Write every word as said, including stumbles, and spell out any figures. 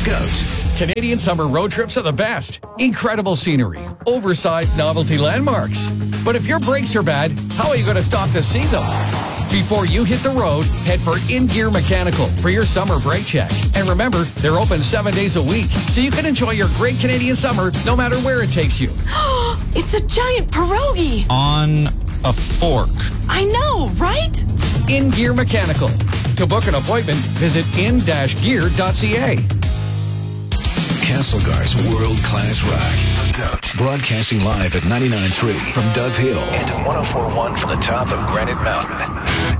Goat. Canadian summer road trips are the best. Incredible scenery, oversized novelty landmarks. But if your brakes are bad, how are you going to stop to see them? Before you hit the road, head for In Gear Mechanical for your summer brake check. And remember, they're open seven days a week, so you can enjoy your great Canadian summer no matter where it takes you. It's a giant pierogi. On a fork. I know, right? In Gear Mechanical. To book an appointment, visit in dash gear dot c a. Castlegar's world-class rock. The Goat. Broadcasting live at ninety-nine point three from Dove Hill and one oh four point one from the top of Granite Mountain.